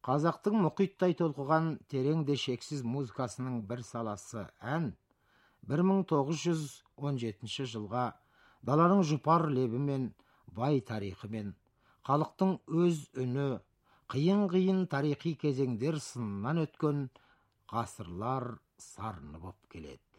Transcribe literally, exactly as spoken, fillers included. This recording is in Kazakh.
Қазақтың мұхиттай толқыған терең де шексіз музыкасының бір саласы ән бір мың тоғыз жүз он жетінші жылға даланың жұпар лебімен, бай тарихымен, халықтың өз үні, қиын-қиын тарихи кезеңдер сынынан өткен ғасырлар сарыны боп келеді.